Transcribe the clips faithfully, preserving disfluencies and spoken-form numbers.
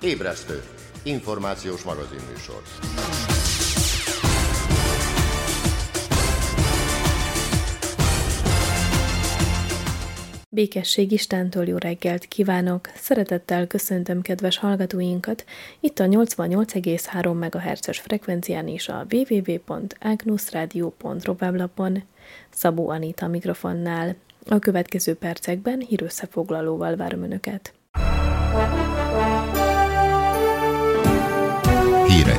Ébresztő, információs magazinműsor. Békesség Istentől, jó reggelt kívánok! Szeretettel köszöntöm kedves hallgatóinkat itt a nyolcvannyolc egész három megahertzes frekvencián és a double-u double-u double-u pont agnusradio pont ru weblapon. Szabó Anita mikrofonnál. A következő percekben hírösszefoglalóval várom Önöket. Hírek.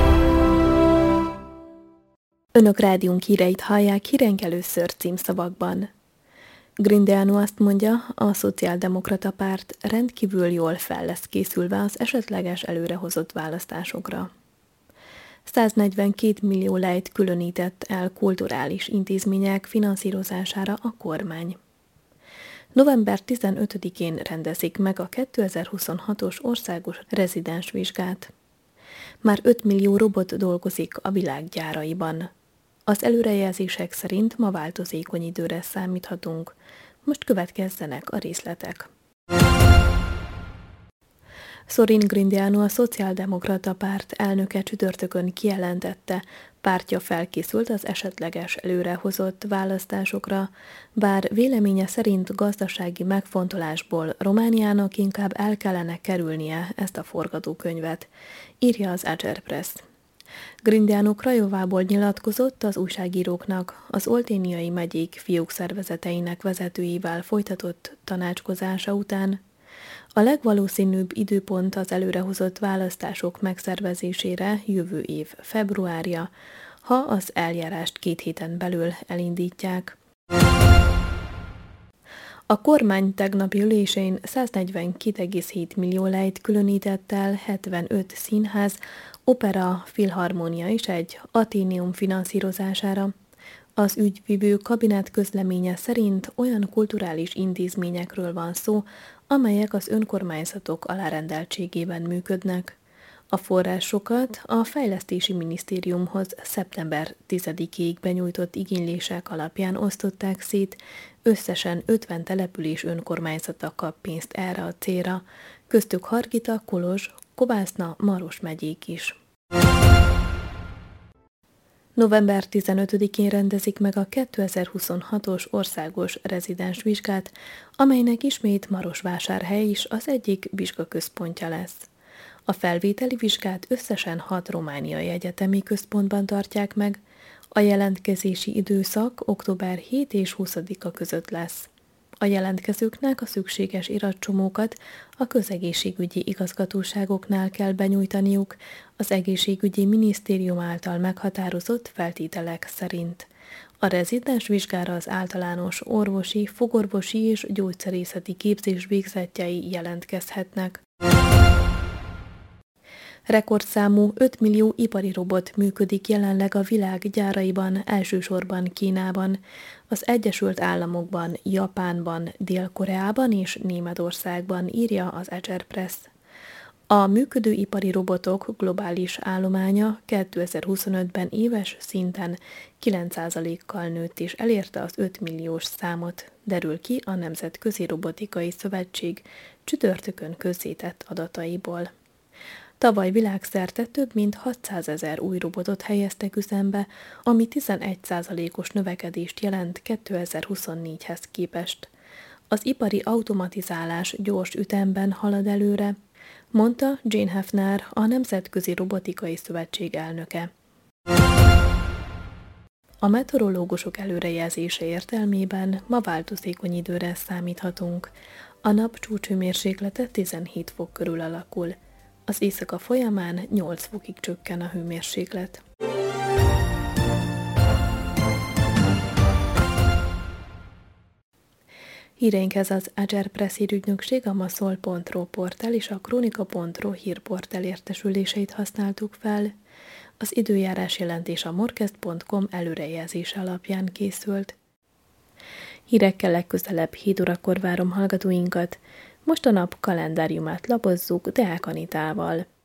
Önök rádiónk híreit hallják, hírenk először címszavakban. Grindeanu azt mondja, a Szociáldemokrata Párt rendkívül jól fel lesz készülve az esetleges előrehozott választásokra. száznegyvenkét millió lejt különített el kulturális intézmények finanszírozására a kormány. november tizenötödikén rendezik meg a kétezer-huszonhatos országos rezidensvizsgát. Már öt millió robot dolgozik a világ gyáraiban. Az előrejelzések szerint ma változékony időre számíthatunk. Most következzenek a részletek. Sorin Grindeanu, a Szociáldemokrata Párt elnöke csütörtökön kijelentette, pártja felkészült az esetleges előrehozott választásokra, bár véleménye szerint gazdasági megfontolásból Romániának inkább el kellene kerülnie ezt a forgatókönyvet, írja az Agerpress. Grindeanu Krajovából nyilatkozott az újságíróknak az olténiai megyék fiók szervezeteinek vezetőivel folytatott tanácskozása után. A legvalószínűbb időpont az előrehozott választások megszervezésére jövő év februárja, ha az eljárást két héten belül elindítják. A kormány tegnapi ülésén száznegyvenkét egész hét millió lejt különített el hetvenöt színház, opera, filharmónia és egy aténeum finanszírozására. Az ügyvivő kabinet közleménye szerint olyan kulturális intézményekről van szó, amelyek az önkormányzatok alárendeltségében működnek. A forrásokat a Fejlesztési Minisztériumhoz szeptember tizedikéig benyújtott igénylések alapján osztották szét, összesen ötven település önkormányzata kap pénzt erre a célra, köztük Hargita, Kolozs, Kovászna, Maros megyék is. november tizenötödikén rendezik meg a kétezer-huszonhatos országos rezidensvizsgát, amelynek ismét Marosvásárhely is az egyik vizsgaközpontja lesz. A felvételi vizsgát összesen hat romániai egyetemi központban tartják meg, a jelentkezési időszak október hetedike és huszadika között lesz. A jelentkezőknek a szükséges iratcsomókat a közegészségügyi igazgatóságoknál kell benyújtaniuk az egészségügyi minisztérium által meghatározott feltételek szerint. A rezidens vizsgára az általános orvosi, fogorvosi és gyógyszerészeti képzés végzettjei jelentkezhetnek. Rekordszámú öt millió ipari robot működik jelenleg a világ gyáraiban, elsősorban Kínában, az Egyesült Államokban, Japánban, Dél-Koreában és Németországban, írja az Agerpress. A működő ipari robotok globális állománya kétezer-huszonötben éves szinten kilenc százalékkal nőtt és elérte az öt milliós számot, derül ki a Nemzetközi Robotikai Szövetség csütörtökön közzétett adataiból. Tavaly világszerte több mint hatszázezer új robotot helyeztek üzembe, ami tizenegy százalékos növekedést jelent kétezer-huszonnégyhez képest. Az ipari automatizálás gyors ütemben halad előre, mondta Jane Hefner, a Nemzetközi Robotikai Szövetség elnöke. A meteorológusok előrejelzése értelmében ma változékony időre számíthatunk. A nap csúcshőmérséklete tizenhét fok körül alakul. Az éjszaka folyamán nyolc fokig csökken a hőmérséklet. Híreinkhez az Agerpress hírügynökség, a maszol pont ru portál és a kronika pont ru hírportál értesüléseit használtuk fel. Az időjárás jelentés a morkest pont com előrejelzése alapján készült. Hírekkel legközelebb hét órakor várom hallgatóinkat. Most a nap kalendáriumát lapozzuk Deák Anitával.